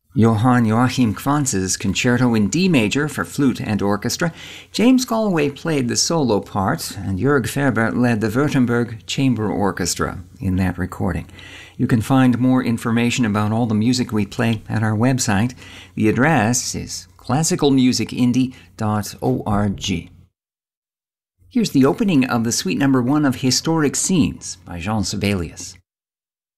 Johann Joachim Kwanz's Concerto in D major for flute and orchestra. James Galway played the solo part, and Jörg Ferber led the Württemberg Chamber Orchestra in that recording. You can find more information about all the music we play at our website. The address is classicalmusicindie.org. Here's the opening of the Suite No. 1 of Historic Scenes by Jean Sibelius.